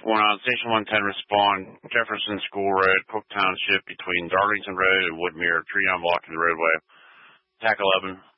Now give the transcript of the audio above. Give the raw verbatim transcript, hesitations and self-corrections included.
One on Station one ten, respond. Jefferson School Road, Cook Township, between Darlington Road and Woodmere. Tree on blocking the roadway. T A C eleven.